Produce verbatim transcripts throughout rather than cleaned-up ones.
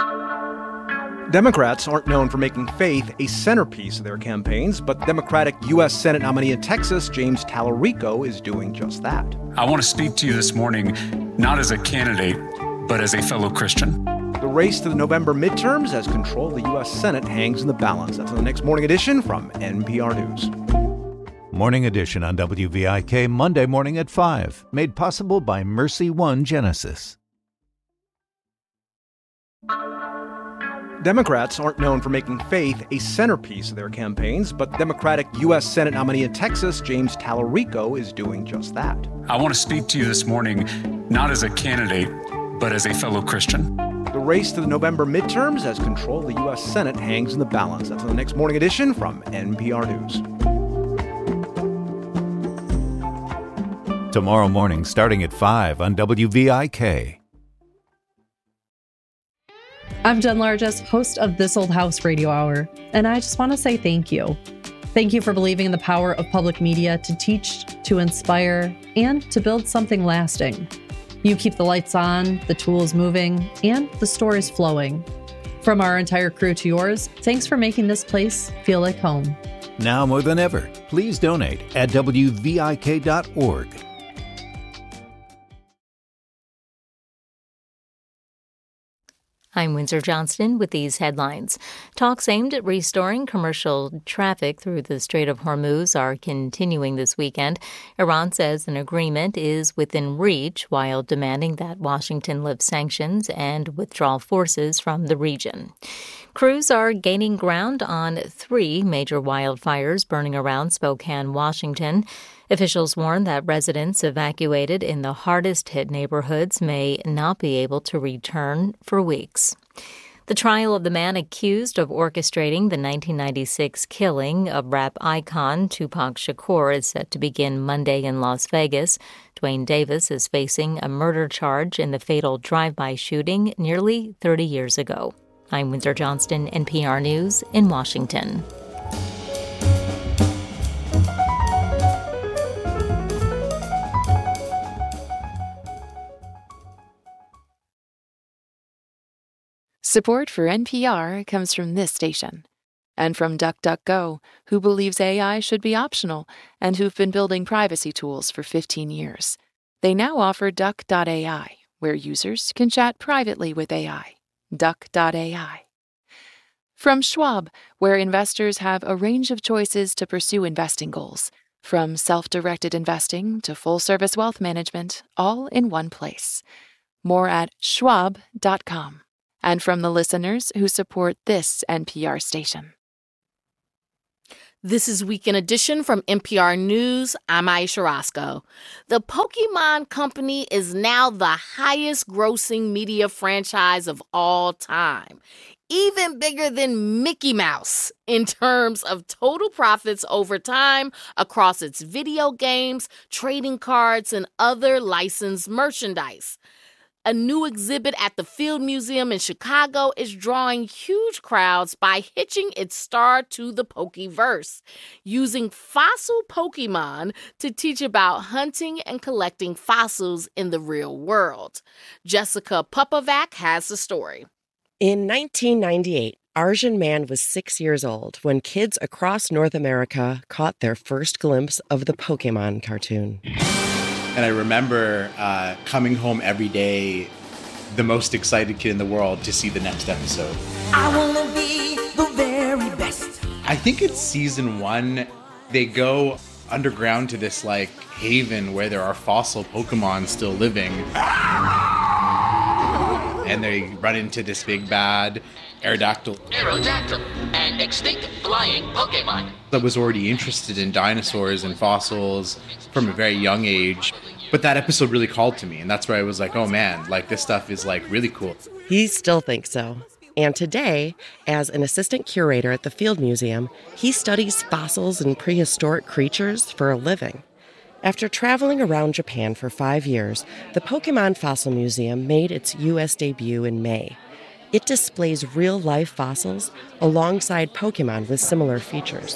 Democrats aren't known for making faith a centerpiece of their campaigns, but Democratic U S Senate nominee in Texas, James Tallarico, is doing just that. I want to speak to you this morning, not as a candidate, but as a fellow Christian. The race to the November midterms as control of the U S Senate hangs in the balance. That's on the next Morning Edition from N P R News. Morning Edition on W V I K, Monday morning at five. Made possible by Mercy One Genesis. Democrats aren't known for making faith a centerpiece of their campaigns, but Democratic U S Senate nominee in Texas, James Tallarico, is doing just that. I want to speak to you this morning, not as a candidate, but as a fellow Christian. The race to the November midterms as control of the U S Senate hangs in the balance. That's on the next Morning Edition from N P R News. Tomorrow morning, starting at five on W V I K. I'm Jen Largess, host of This Old House Radio Hour, and I just want to say thank you. Thank you for believing in the power of public media to teach, to inspire, and to build something lasting. You keep the lights on, the tools moving, and the stories flowing. From our entire crew to yours, thanks for making this place feel like home. Now more than ever, please donate at W V I K dot org. I'm Windsor Johnston with these headlines. Talks aimed at restoring commercial traffic through the Strait of Hormuz are continuing this weekend. Iran says an agreement is within reach while demanding that Washington lift sanctions and withdraw forces from the region. Crews are gaining ground on three major wildfires burning around Spokane, Washington. Officials warn that residents evacuated in the hardest-hit neighborhoods may not be able to return for weeks. The trial of the man accused of orchestrating the nineteen ninety-six killing of rap icon Tupac Shakur is set to begin Monday in Las Vegas. Dwayne Davis is facing a murder charge in the fatal drive-by shooting nearly thirty years ago. I'm Windsor Johnston, N P R News in Washington. Support for N P R comes from this station and from DuckDuckGo, who believes A I should be optional and who've been building privacy tools for fifteen years. They now offer Duck dot A I, where users can chat privately with A I. Duck dot A I. From Schwab, where investors have a range of choices to pursue investing goals, from self-directed investing to full-service wealth management, all in one place. More at schwab dot com. And from the listeners who support this N P R station. This is Weekend Edition from N P R News. I'm Aisha Roscoe. The Pokemon Company is now the highest-grossing media franchise of all time, even bigger than Mickey Mouse in terms of total profits over time across its video games, trading cards, and other licensed merchandise. A new exhibit at the Field Museum in Chicago is drawing huge crowds by hitching its star to the Pokeverse, using fossil Pokemon to teach about hunting and collecting fossils in the real world. Jessica Popovac has the story. In nineteen ninety-eight, Arjun Man was six years old when kids across North America caught their first glimpse of the Pokemon cartoon. And I remember uh, coming home every day, the most excited kid in the world to see the next episode. I wanna be the very best. I think it's season one. They go underground to this like haven where there are fossil Pokemon still living. And they run into this big bad Aerodactyl. Aerodactyl, an extinct flying Pokemon. That was already interested in dinosaurs and fossils from a very young age. But that episode really called to me, and that's where I was like, oh man, like this stuff is like really cool. He still thinks so. And today, as an assistant curator at the Field Museum, he studies fossils and prehistoric creatures for a living. After traveling around Japan for five years, the Pokemon Fossil Museum made its U S debut in May. It displays real-life fossils alongside Pokemon with similar features.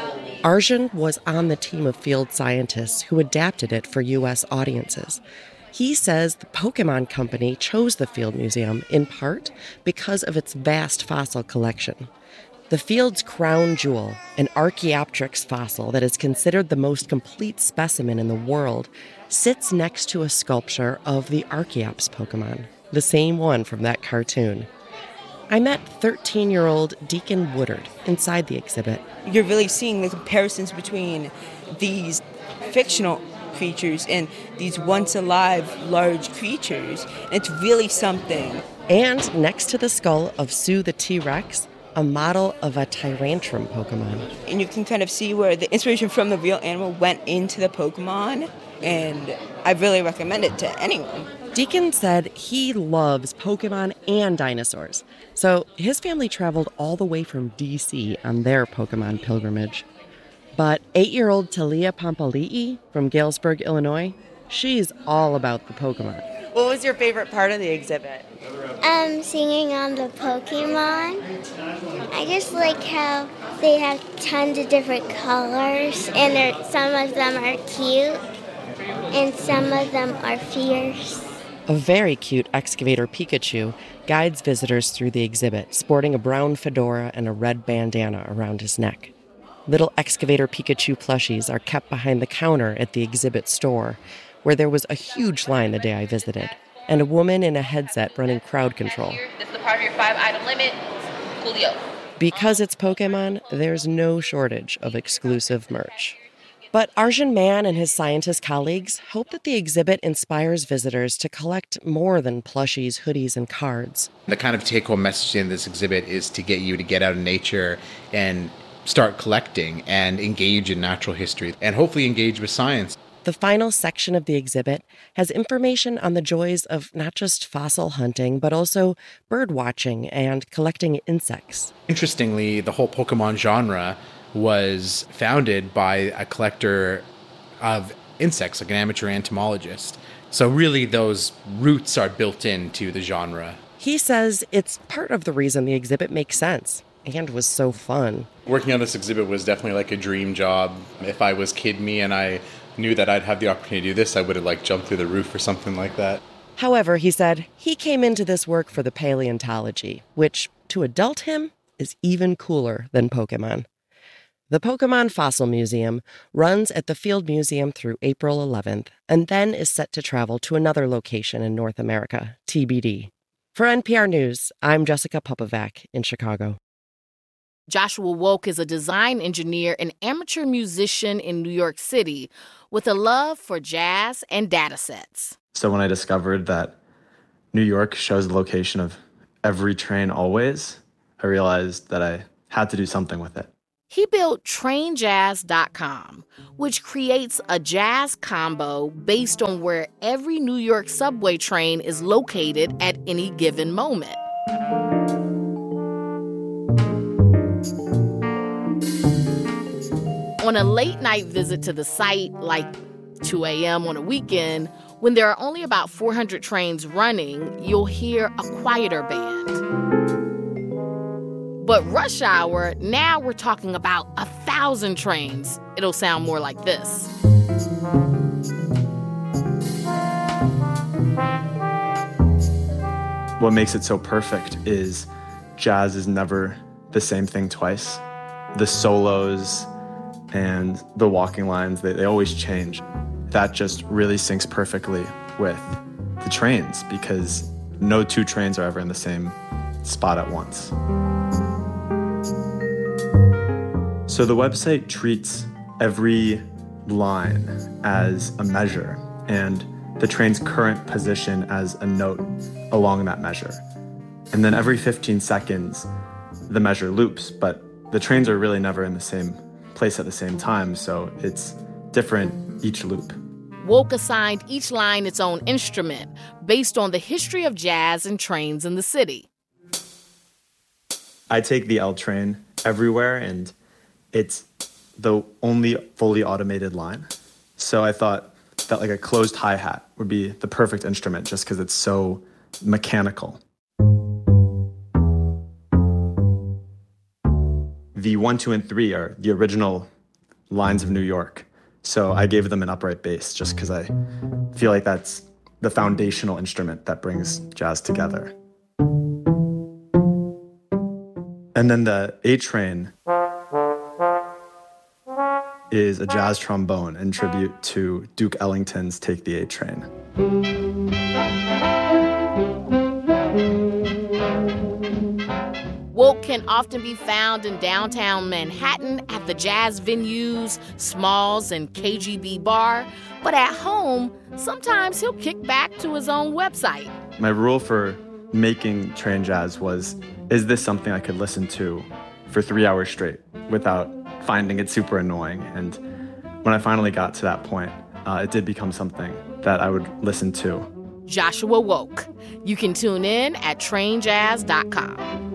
Arjun was on the team of field scientists who adapted it for U S audiences. He says the Pokemon Company chose the Field Museum in part because of its vast fossil collection. The Field's crown jewel, an Archaeopteryx fossil that is considered the most complete specimen in the world, sits next to a sculpture of the Archeops Pokemon, the same one from that cartoon. I met thirteen-year-old Deacon Woodard inside the exhibit. You're really seeing the comparisons between these fictional creatures and these once-alive large creatures. It's really something. And next to the skull of Sue the T-Rex, a model of a Tyrantrum Pokemon. And you can kind of see where the inspiration from the real animal went into the Pokemon, and I really recommend it to anyone. Deacon said he loves Pokemon and dinosaurs, so his family traveled all the way from D C on their Pokemon pilgrimage. But eight-year-old Talia Pampali'i from Galesburg, Illinois, she's all about the Pokemon. What was your favorite part of the exhibit? Um, singing on the Pokemon. I just like how they have tons of different colors, and some of them are cute, and some of them are fierce. A very cute excavator Pikachu guides visitors through the exhibit, sporting a brown fedora and a red bandana around his neck. Little excavator Pikachu plushies are kept behind the counter at the exhibit store, where there was a huge line the day I visited, and a woman in a headset running crowd control. This is the part of your five-item limit. Coolio. Because it's Pokemon, there's no shortage of exclusive merch. But Arjun Mann and his scientist colleagues hope that the exhibit inspires visitors to collect more than plushies, hoodies, and cards. The kind of take-home message in this exhibit is to get you to get out in nature and start collecting and engage in natural history and hopefully engage with science. The final section of the exhibit has information on the joys of not just fossil hunting, but also bird watching and collecting insects. Interestingly, the whole Pokemon genre was founded by a collector of insects, like an amateur entomologist. So really those roots are built into the genre. He says it's part of the reason the exhibit makes sense and was so fun. Working on this exhibit was definitely like a dream job. If I was Kid Me and I knew that I'd have the opportunity to do this, I would have like jumped through the roof or something like that. However, he said he came into this work for the paleontology, which to adult him is even cooler than Pokemon. The Pokemon Fossil Museum runs at the Field Museum through April eleventh and then is set to travel to another location in North America, T B D. For N P R News, I'm Jessica Popovac in Chicago. Joshua Woke is a design engineer and amateur musician in New York City with a love for jazz and data sets. So when I discovered that New York shows the location of every train always, I realized that I had to do something with it. He built train jazz dot com, which creates a jazz combo based on where every New York subway train is located at any given moment. On a late-night visit to the site, like two a.m. on a weekend, when there are only about four hundred trains running, you'll hear a quieter band. But rush hour, now we're talking about a thousand trains. It'll sound more like this. What makes it so perfect is jazz is never the same thing twice. The solos and the walking lines, they, they always change. That just really syncs perfectly with the trains because no two trains are ever in the same spot at once. So the website treats every line as a measure and the train's current position as a note along that measure. And then every fifteen seconds, the measure loops, but the trains are really never in the same place at the same time, so it's different each loop. Woke assigned each line its own instrument based on the history of jazz and trains in the city. I take the L train everywhere, and it's the only fully automated line. So I thought that like a closed hi-hat would be the perfect instrument just because it's so mechanical. The one, two, and three are the original lines of New York. So I gave them an upright bass just because I feel like that's the foundational instrument that brings jazz together. And then the A-Train is a jazz trombone in tribute to Duke Ellington's Take the A-Train. Woke can often be found in downtown Manhattan at the jazz venues, Smalls, and K G B Bar. But at home, sometimes he'll kick back to his own website. My rule for making Train Jazz was, is this something I could listen to for three hours straight without finding it super annoying? And when I finally got to that point, uh, it did become something that I would listen to. Joshua Woke. You can tune in at train jazz dot com.